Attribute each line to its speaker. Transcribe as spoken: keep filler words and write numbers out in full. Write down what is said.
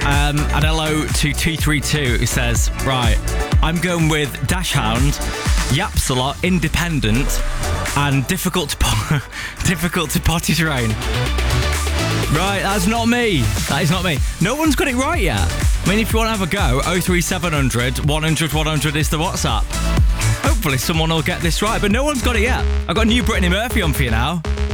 Speaker 1: Um, and hello to two three two who says, right, I'm going with Dash Hound, Yaps a lot, Independent, and difficult to po- difficult to potty train. Right, that's not me. That is not me. No one's got it right yet. I mean, if you want to have a go, oh three seven hundred, one hundred, one hundred is the WhatsApp. Hopefully someone will get this right, but no one's got it yet. I've got new Brittany Murphy on for you now.